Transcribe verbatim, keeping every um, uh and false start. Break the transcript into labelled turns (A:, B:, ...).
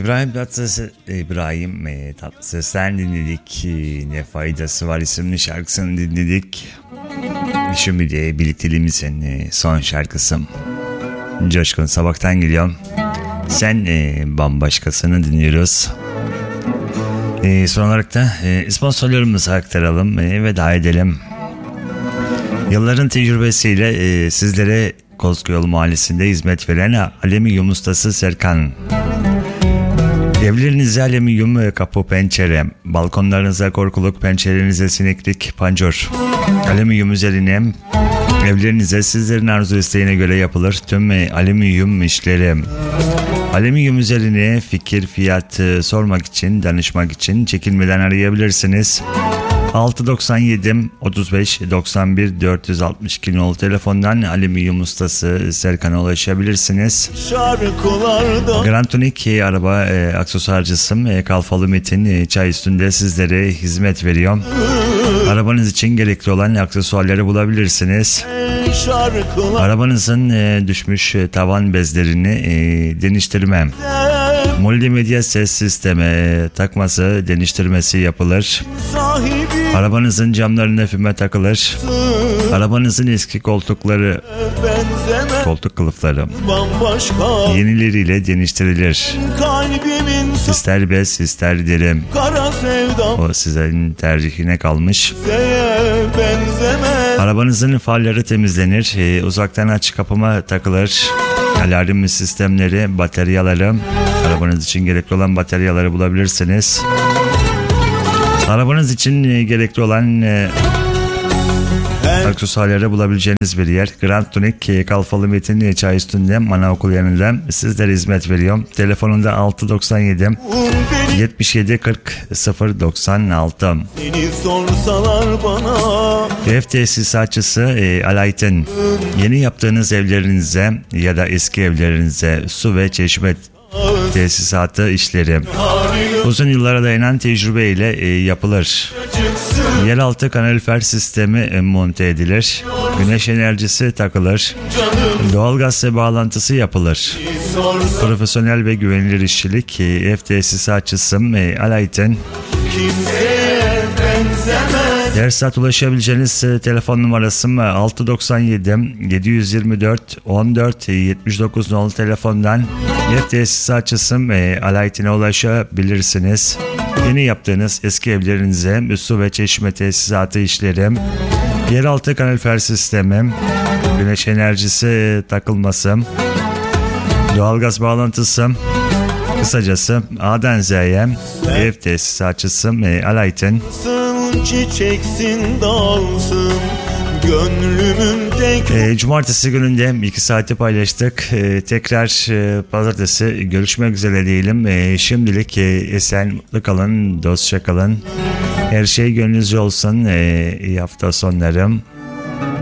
A: İbrahim Tatlıses, İbrahim e, Tatlıses'ten dinledik. E, Ne Faydası Var isimli şarkısını dinledik. Şimdi de birlikteliğimizin e, son şarkısı. Coşkun Sabah'tan geliyor. Sen e, bambaşkasını dinliyoruz. E, son olarak da e, sponsorlarımızı aktaralım e, veda edelim. Yılların tecrübesiyle e, sizlere Kozkuyolu Mahallesi'nde hizmet veren alüminyum ustası Serkan. Evlerinize alüminyum kapı pencere, balkonlarınıza korkuluk, pencerelerinize sineklik, panjur. Alüminyum üzerine evlerinize sizlerin arzu isteğine göre yapılır tüm alüminyum işleri. Alüminyum üzerine fikir, fiyat sormak için, danışmak için çekinmeden arayabilirsiniz. altı doksan yedi otuz beş doksan bir dört yüz altmış iki nolu telefondan alüminyum ustası Serkan'a ulaşabilirsiniz. Grand Tunic araba e, aksesuarcısı e, Kalfalı Metin e, çay üstünde sizlere hizmet veriyor. Arabanız için gerekli olan aksesuarları bulabilirsiniz. Arabanızın e, düşmüş e, tavan bezlerini e, değiştirme, multimedya ses sistemi e, takması, değiştirmesi yapılır. Arabanızın camlarına füme takılır. Arabanızın eski koltukları, koltuk kılıfları yenileriyle değiştirilir. İster bez, ister deri. O sizin tercihine kalmış. Arabanızın farları temizlenir. E, uzaktan aç kapama takılır. Alarm sistemleri, bataryaları, arabanız için gerekli olan bataryaları bulabilirsiniz. Arabanız için e, gerekli olan e, aksesuarları bulabileceğiniz bir yer. Grand Tunic e, Kalfalı Metin e, çay üstünde Manaokul yanında sizlere hizmet veriyor. Telefonunda altı doksan yedi yetmiş yedi kırk sıfır doksan altı. Ev tesisatçısı e, Alayten. Yeni yaptığınız evlerinize ya da eski evlerinize su ve çeşme tesisatı işleri uzun yıllara dayanan tecrübeyle e, yapılır. Yeraltı kalorifer sistemi e, monte edilir. Güneş enerjisi takılır. Doğalgaz bağlantısı yapılır. Profesyonel ve güvenilir işçilik e, ev tesisatçısı e, Alayten. Dersat ulaşabileceğiniz e, telefon numarası altı doksan yedi yedi yüz yirmi dört on dört yetmiş dokuz nolu telefondan ev tesisatçısı e, Alayten'e ulaşabilirsiniz. Yeni yaptığınız eski evlerinize su ve çeşme tesisatı işleri, yeraltı kalorifer sistemi, güneş enerjisi e, takılması, doğalgaz bağlantısı, kısacası A'dan Z'ye ev tesisatçısı e, Alayten. Çiçeksin dalsın gönlümün tek... E, Cumartesi gününde iki saati paylaştık. E, tekrar e, pazartesi görüşmek üzere diyelim. E, şimdilik e, esen, mutlu kalın, dostça kalın. Her şey gönlünüzce olsun. E, iyi hafta sonları.